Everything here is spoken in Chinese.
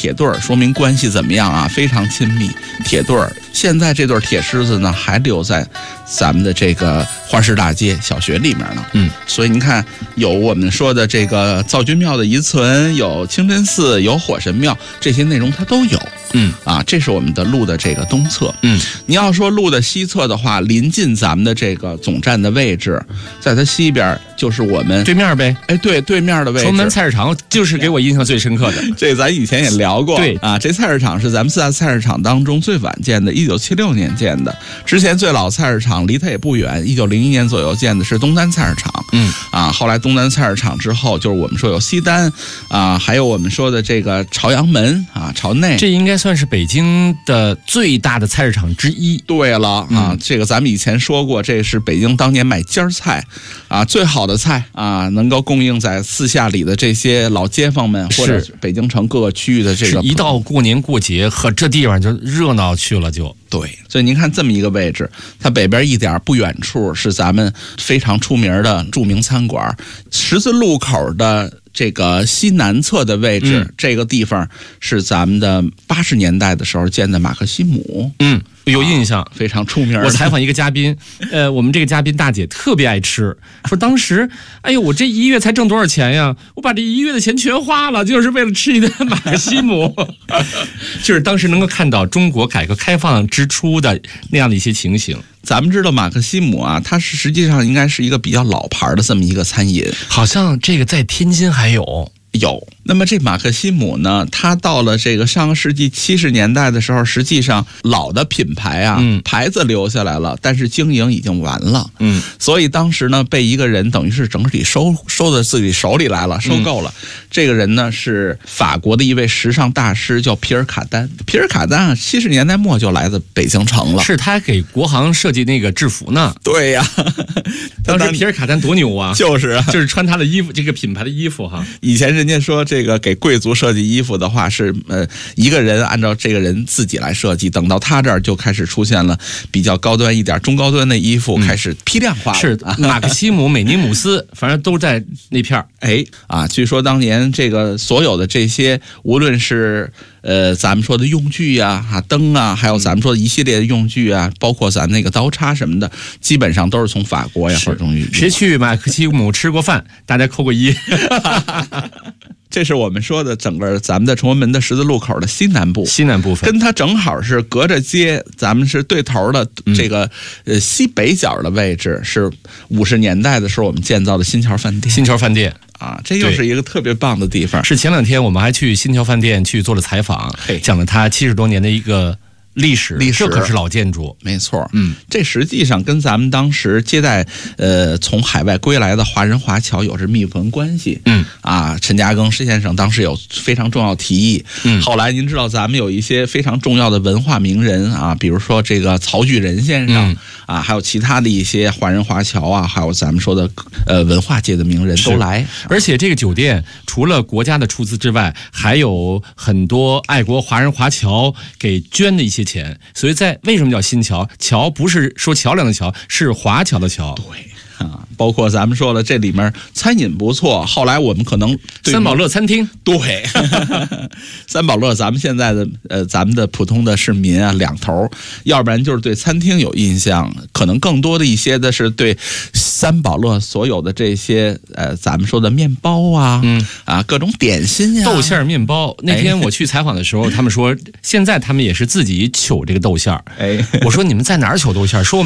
铁对儿，说明关系怎么样啊？非常亲密，铁对儿。现在这对铁狮子呢，还留在咱们的这个花市大街小学里面呢。所以您看，有我们说的这个灶君庙的遗存，有清真寺，有火神庙，这些内容它都有。这是我们的路的这个东侧。你要说路的西侧的话，临近咱们的这个总站的位置，在它西边就是我们对面呗。 对，对面的位置。 崇南菜市场就是给我印象最深刻的。 这咱以前也聊过。 对这菜市场是咱们4大菜市场当中最晚建的，1976年建的。之前最老菜市场离它也不远，1901年左右建的是东单菜市场。后来东单菜市场之后，就是我们说有西单还有我们说的这个朝阳门朝内。 这应该算是北京的最大的菜市场之一。 对了这个咱们以前说过，这是北京当年买尖菜最好的菜能够供应在四下里的这些老街坊们，或者北京城各个区域的这个。 一到过年过节，和这地方就热闹去了就。 对，所以您看这么一个位置，它北边一点不远处是咱们非常出名的著名餐馆，十字路口的这个西南侧的位置，这个地方是咱们的80年代的时候建的马克西姆。 有印象， 非常出名。 我采访一个嘉宾，我们这个嘉宾大姐特别爱吃，说当时，哎呦，我这1月才挣多少钱呀？我把这1月的钱全花了，就是为了吃一顿马克西姆。就是当时能够看到中国改革开放之初的那样的一些情形。 咱们知道马克西姆它是实际上应该是一个比较老牌的这么一个餐饮， 好像这个在天津还有。 那么这马克西姆呢，它到了这个上个世纪70年代的时候，实际上老的品牌牌子留下来了，但是经营已经完了。所以当时呢，被一个人等于是整体收到自己手里来了，收购了。这个人呢是法国的一位时尚大师，叫皮尔卡丹。皮尔卡丹70年代末就来自北京城了， 是他给国航设计那个制服呢。 对呀， 当时皮尔卡丹多牛啊！ 就是穿他的衣服，这个品牌的衣服以前人家说这个给贵族设计衣服的话是一个人按照这个人自己来设计，等到他这儿就开始出现了比较高端一点、中高端的衣服开始批量化了。 是马克西姆、美尼姆斯，反正都在那片儿。 据说当年这个所有的这些，无论是咱们说的用具灯还有咱们说的一系列的用具包括咱那个刀叉什么的，基本上都是从法国或者从谁去马克西姆吃过饭？大家扣个1。 这是我们说的整个咱们的崇文门的十字路口的西南部分，跟它正好是隔着街，咱们是对头的这个西北角的位置，是50年代的时候我们建造的新桥饭店。这又是一个特别棒的地方。 是前2天我们还去新桥饭店去做了采访，讲了它70多年的一个历史，这可是老建筑， 没错。这实际上跟咱们当时接待从海外归来的华人华侨有着密不分关系。陈嘉庚施先生当时有非常重要提议。后来您知道咱们有一些非常重要的文化名人比如说这个曹巨仁先生还有其他的一些华人华侨还有咱们说的文化界的名人都来。 而且这个酒店除了国家的出资之外，还有很多爱国华人华侨给捐的一些钱，所以为什么叫新桥？桥不是说桥梁的桥，是华侨的侨。 对包括咱们说了，这里面餐饮不错。后来我们可能三宝乐餐厅， 对，三宝乐，咱们现在的咱们的普通的市民两头，要不然就是对餐厅有印象，可能更多的一些的是对三宝乐所有的这些咱们说的面包各种点心豆馅面包。那天我去采访的时候，他们说现在他们也是自己取这个豆馅我说你们在哪儿取豆馅？说